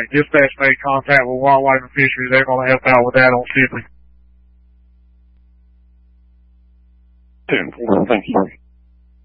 Dispatch made contact with Wildlife and Fisheries. They're going to help out with that on Shipley. 10-4, thank you.